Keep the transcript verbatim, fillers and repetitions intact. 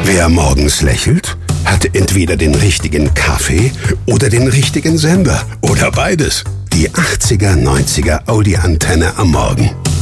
Wer morgens lächelt, hat entweder den richtigen Kaffee oder den richtigen Sender. Oder beides. Die achtziger, neunziger Audi-Antenne am Morgen.